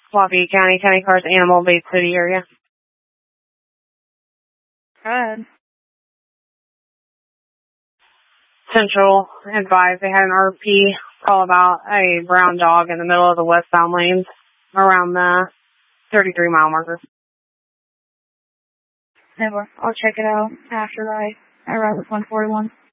Lafayette County, County Cars, Animal, Bay City area. Go ahead. Central advised they had an RP call about a brown dog in the middle of the westbound lanes around the 33-mile marker. Never. I'll check it out after I arrive at 141.